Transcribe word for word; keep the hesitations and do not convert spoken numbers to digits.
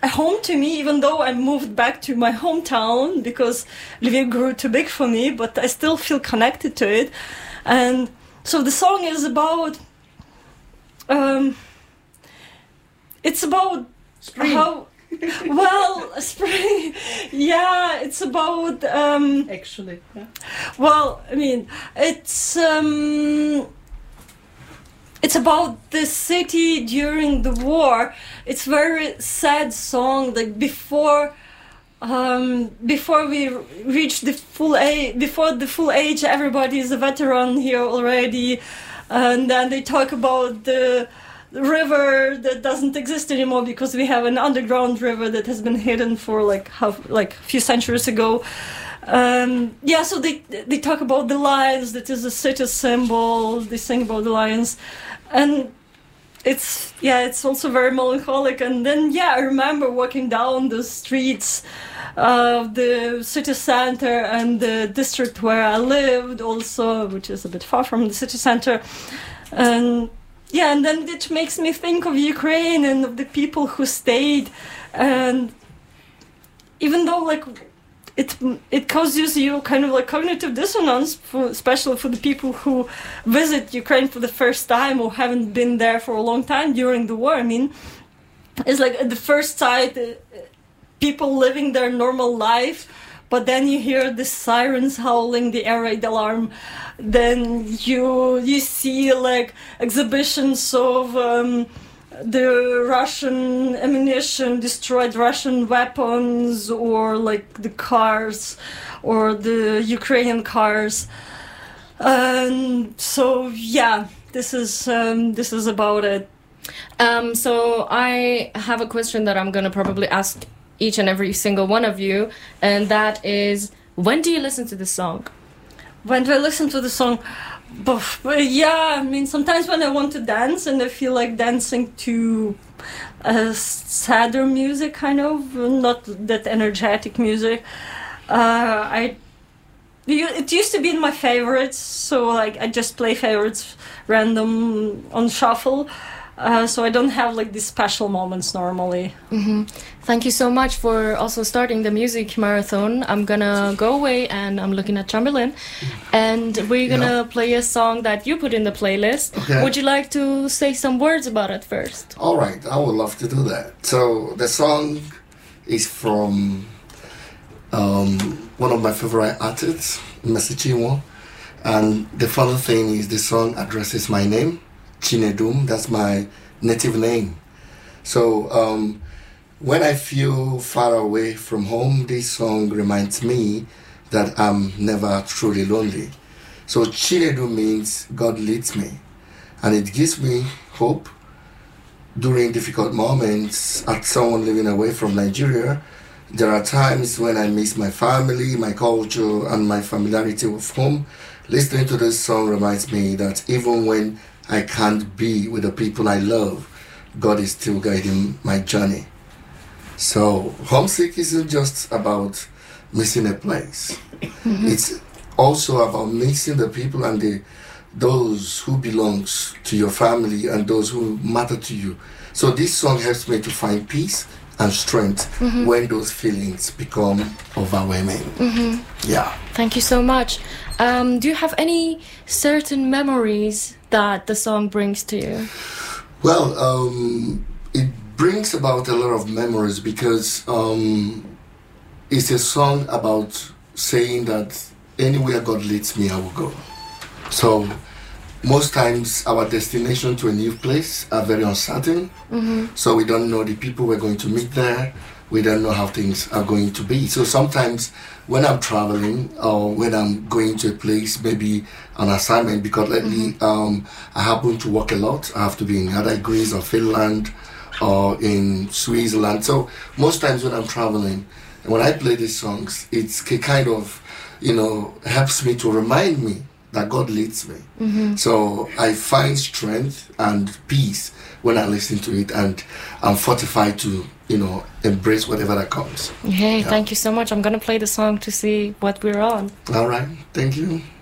a home to me, even though I moved back to my hometown because Lviv grew too big for me, but I still feel connected to it. And so the song is about, um, it's about spring. how, well, spring, yeah, it's about, um, actually, yeah. Well, I mean, it's, um, it's about the city during the war. It's a very sad song, like before, um, before we reach the full age, before the full age, everybody is a veteran here already, and then they talk about the, the river that doesn't exist anymore because we have an underground river that has been hidden for like half, like a few centuries ago. Um, yeah, so they they talk about the lions. That is a city symbol. They sing about the lions, and it's yeah, it's also very melancholic. And then yeah, I remember walking down the streets of the city center and the district where I lived, also, which is a bit far from the city center, and yeah, and then it makes me think of Ukraine and of the people who stayed, and even though like. It it causes you kind of like cognitive dissonance, for, especially for the people who visit Ukraine for the first time or haven't been there for a long time during the war. I mean, it's like at the first sight, uh, people living their normal life, but then you hear the sirens howling, the air raid alarm. Then you you see like exhibitions of. Um, the Russian ammunition, destroyed Russian weapons, or like the cars, or the Ukrainian cars. And so, yeah, this is um, this is about it. Um, so I have a question that I'm gonna probably ask each and every single one of you, and that is, when do you listen to this song? When do I listen to the song? But, yeah, I mean, sometimes when I want to dance and I feel like dancing to uh, sadder music, kind of, not that energetic music, uh, I it used to be in my favorites, so like I just play favorites random on shuffle. Uh, so I don't have like these special moments normally. Mm-hmm. Thank you so much for also starting the music marathon. I'm gonna go away and I'm looking at Chamberlain, and we're gonna yeah. play a song that you put in the playlist. Okay. Would you like to say some words about it first? All right, I would love to do that. So the song is from um, one of my favorite artists, Mercy Chinwo, and the funny thing is the song addresses my name. Chinedum, that's my native name. So um, when I feel far away from home, this song reminds me that I'm never truly lonely. So Chinedum means God leads me, and it gives me hope during difficult moments. As someone living away from Nigeria, there are times when I miss my family, my culture, and my familiarity with home. Listening to this song reminds me that even when I can't be with the people I love, God is still guiding my journey. So homesick isn't just about missing a place. Mm-hmm. It's also about missing the people and the those who belongs to your family and those who matter to you. So this song helps me to find peace and strength mm-hmm. when those feelings become overwhelming. Mm-hmm. Yeah. Thank you so much. Um, do you have any certain memories that the song brings to you? Well, um, it brings about a lot of memories because um, it's a song about saying that anywhere God leads me, I will go. So most times our destination to a new place are very uncertain. Mm-hmm. So we don't know the people we're going to meet there. We don't know how things are going to be. So sometimes when I'm traveling or when I'm going to a place, maybe an assignment, because lately mm-hmm. um, I happen to work a lot. I have to be in either Greece or Finland or in Switzerland. So most times when I'm traveling, when I play these songs, it's kind of, you know, helps me to remind me that God leads me. Mm-hmm. So I find strength and peace when I listen to it, and I'm fortified to, you know, embrace whatever that comes. Hey, yeah. Thank you so much. I'm going to play the song to see what we're on. All right. Thank you.